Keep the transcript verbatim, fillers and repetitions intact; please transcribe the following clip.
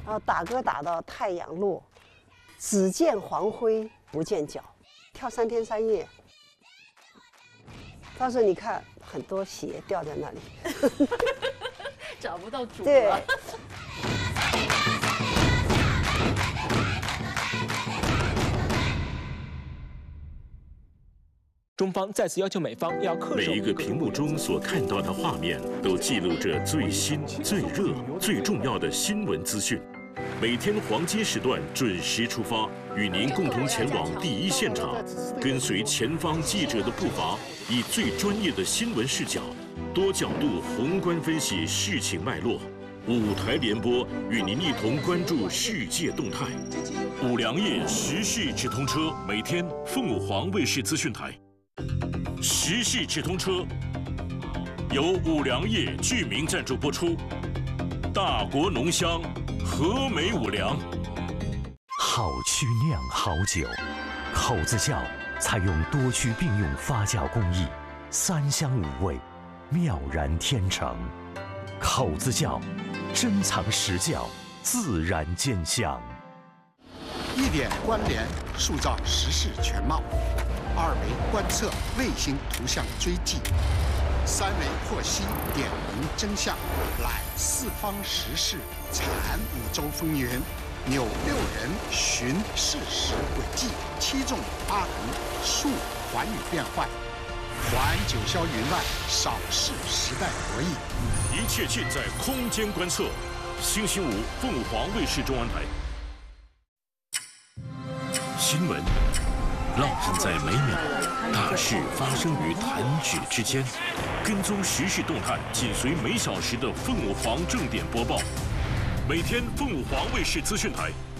然后打歌打到太阳落，只见黄辉不见脚，跳三天三夜。到时候你看很多鞋掉在那里， 找不到主对。 了。 中方再次要求美方要恪守每一个屏幕中所看到的画面，都记录着最新、最热、最重要的新闻资讯。每天黄金时段准时出发，与您共同前往第一现场，跟随前方记者的步伐，以最专业的新闻视角，多角度宏观分析事情脉络。五台联播与您一同关注世界动态。五粮液时事直通车，每天凤舞凰卫视资讯台。时事直通车由五粮液剧名赞助播出，大国浓香，和美五粮。 好曲酿好酒，口子窖采用多区并用发酵工艺，三香五味，妙然天成。口子窖珍藏实窖，自然见香。 一点关联，塑造时事全貌；二维观测，卫星图像追迹；三维获悉，点明真相。揽四方时事，产五洲风云，扭六人，寻事实轨迹；七纵八横，述寰宇变幻。环九霄云外，扫视时代博弈。 一切尽在空间观测。星期五，凤凰卫视中文台。新闻烙印在每秒，大事发生于弹指之间。跟踪时事动态，紧随每小时的凤凰正点播报。每天凤凰卫视资讯台